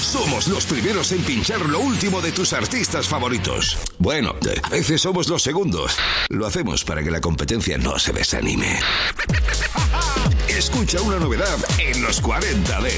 Somos los primeros en pinchar lo último de tus artistas favoritos. Bueno, a veces somos los segundos. Lo hacemos para que la competencia no se desanime. Escucha una novedad en los 40 Dents.